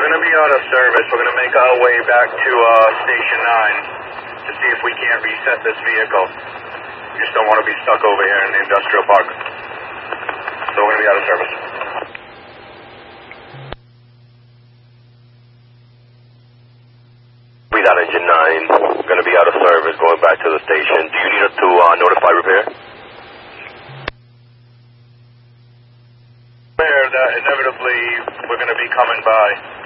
we're going to be out of service. We're going to make our way back to Station 9 to see if we can't reset this vehicle. We just don't want to be stuck over here in the industrial park. So we're going to be out of service. Read out engine 9. We're going to be out of service going back to the station. Do you need us to notify repair? That inevitably we're going to be coming by.